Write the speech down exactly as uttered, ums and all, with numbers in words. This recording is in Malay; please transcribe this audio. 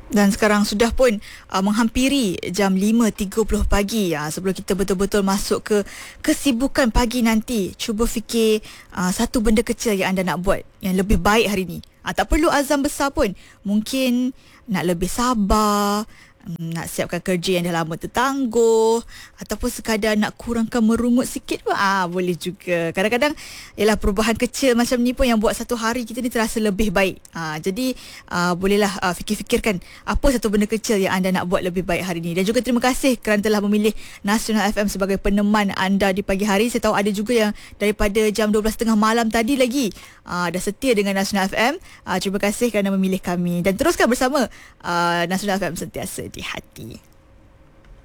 Dan sekarang sudah pun uh, menghampiri jam lima tiga puluh pagi. Uh, sebelum kita betul-betul masuk ke kesibukan pagi nanti, cuba fikir uh, satu benda kecil yang anda nak buat yang lebih baik hari ni. Uh, tak perlu azam besar pun. Mungkin nak lebih sabar, nak siapkan kerja yang dah lama tertangguh, ataupun sekadar nak kurangkan merungut sikit pun ah, boleh juga. Kadang-kadang ialah perubahan kecil macam ni pun yang buat satu hari kita ni terasa lebih baik. Ah, jadi ah, bolehlah ah, fikir-fikirkan apa satu benda kecil yang anda nak buat lebih baik hari ni. Dan juga terima kasih kerana telah memilih Nasional F M sebagai peneman anda di pagi hari. Saya tahu ada juga yang daripada jam dua belas tiga puluh malam tadi lagi ah, dah setia dengan Nasional F M. Ah, terima kasih kerana memilih kami dan teruskan bersama ah, Nasional F M sentiasa di hati.